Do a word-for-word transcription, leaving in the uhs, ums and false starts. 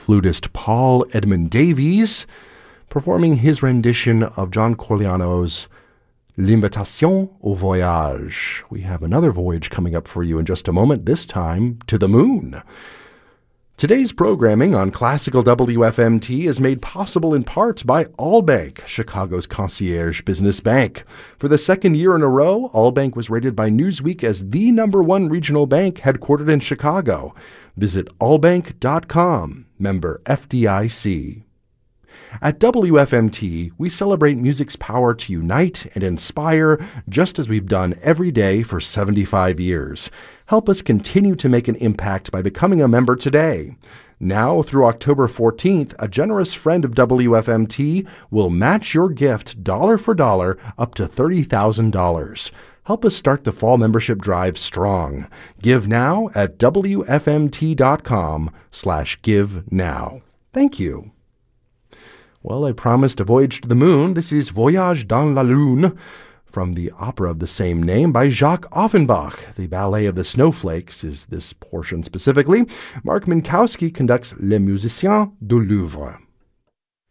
flutist Paul Edmund Davies, performing his rendition of John Corigliano's L'Invitation au Voyage. We have another voyage coming up for you in just a moment, this time to the moon. Today's programming on Classical W F M T is made possible in part by Allbank, Chicago's concierge business bank. For the second year in a row, Allbank was rated by Newsweek as the number one regional bank headquartered in Chicago. Visit allbank dot com, member F D I C. At W F M T, we celebrate music's power to unite and inspire, just as we've done every day for seventy-five years. Help us continue to make an impact by becoming a member today. Now, through October fourteenth, a generous friend of W F M T will match your gift dollar for dollar up to thirty thousand dollars. Help us start the fall membership drive strong. Give now at W F M T dot com slash give now. Thank you. Well, I promised a voyage to the moon. This is Voyage dans la Lune from the opera of the same name by Jacques Offenbach. The Ballet of the Snowflakes is this portion specifically. Mark Minkowski conducts Les Musiciens du Louvre.